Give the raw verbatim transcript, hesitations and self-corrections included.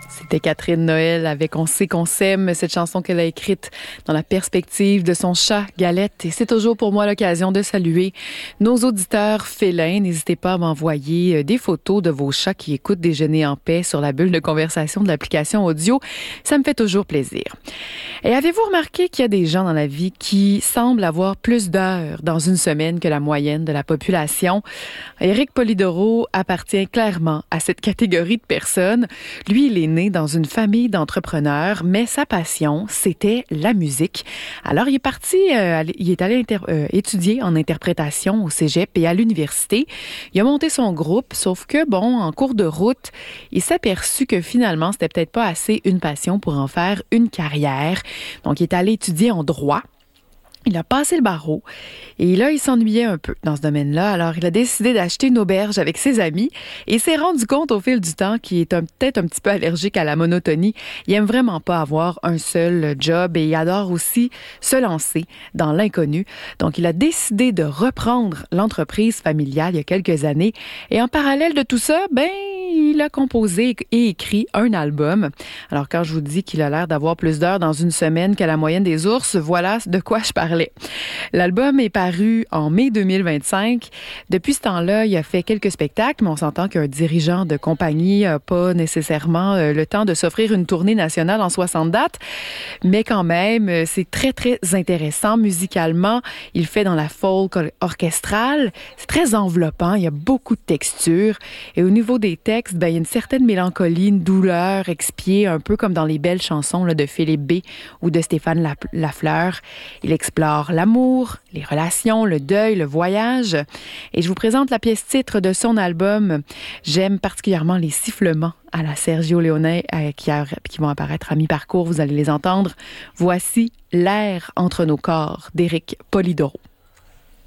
C'était Catherine Noël avec On sait qu'on s'aime, cette chanson qu'elle a écrite dans la perspective de son chat Galette. Et c'est toujours pour moi l'occasion de saluer nos auditeurs félins. N'hésitez pas à m'envoyer des photos de vos chats qui écoutent Déjeuner en paix sur la bulle de conversation de l'application audio. Ça me fait toujours plaisir. Et avez-vous remarqué qu'il y a des gens dans la vie qui semblent avoir plus d'heures dans une semaine que la moyenne de la population? Éric Polidoro appartient clairement à cette catégorie de personnes. Lui, il est né dans une famille d'entrepreneurs, mais sa passion, c'était la musique. Alors, il est parti, euh, il est allé inter- euh, étudier en interprétation au cégep et à l'université. Il a monté son groupe, sauf que, bon, en cours de route, il s'est aperçu que finalement, c'était peut-être pas assez une passion pour en faire une carrière. Donc, il est allé étudier en droit. Il a passé le barreau et là, il s'ennuyait un peu dans ce domaine-là. Alors, il a décidé d'acheter une auberge avec ses amis et il s'est rendu compte au fil du temps qu'il est un, peut-être un petit peu allergique à la monotonie. Il aime vraiment pas avoir un seul job et il adore aussi se lancer dans l'inconnu. Donc, il a décidé de reprendre l'entreprise familiale il y a quelques années et en parallèle de tout ça, ben, il a composé et écrit un album. Alors, quand je vous dis qu'il a l'air d'avoir plus d'heures dans une semaine que la moyenne des ours, voilà de quoi je parlais. L'album est paru en mai deux mille vingt-cinq. Depuis ce temps-là, il a fait quelques spectacles, mais on s'entend qu'un dirigeant de compagnie n'a pas nécessairement le temps de s'offrir une tournée nationale en soixante dates. Mais quand même, c'est très, très intéressant musicalement. Il fait dans la folk orchestrale. C'est très enveloppant. Il y a beaucoup de textures. Et au niveau des textes, ben, il y a une certaine mélancolie, une douleur expiée, un peu comme dans les belles chansons là, de Philippe B. ou de Stéphane Lafleur. Il explore l'amour, les relations, le deuil, le voyage. Et je vous présente la pièce titre de son album. J'aime particulièrement les sifflements à la Sergio Leone euh, qui, a, qui vont apparaître à mi-parcours. Vous allez les entendre. Voici L'air entre nos corps d'Éric Polidoro.